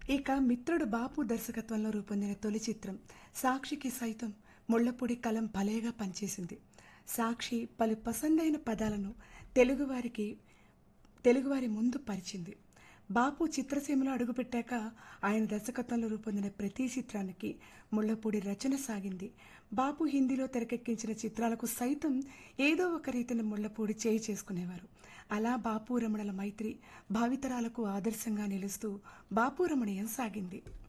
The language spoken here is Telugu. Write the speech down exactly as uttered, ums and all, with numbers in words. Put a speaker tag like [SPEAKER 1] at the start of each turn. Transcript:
[SPEAKER 1] ఇక మిత్రుడు బాపు దర్శకత్వంలో రూపొందిన తొలి చిత్రం సాక్షికి సైతం ముళ్లపూడి కలం భలేగా పనిచేసింది. సాక్షి పలు పసందైన పదాలను తెలుగువారికి తెలుగువారి ముందు పరిచింది. బాపు చిత్రసీమలో అడుగుపెట్టాక ఆయన దర్శకత్వంలో రూపొందిన ప్రతి చిత్రానికి ముళ్లపూడి రచన సాగింది. బాపు హిందీలో తెరకెక్కించిన చిత్రాలకు సైతం ఏదో ఒక రీతిని ముళ్లపూడి చేయి చేసుకునేవారు. అలా బాపు రమణల మైత్రి భావితరాలకు ఆదర్శంగా నిలుస్తూ బాపు రమణీయం సాగింది.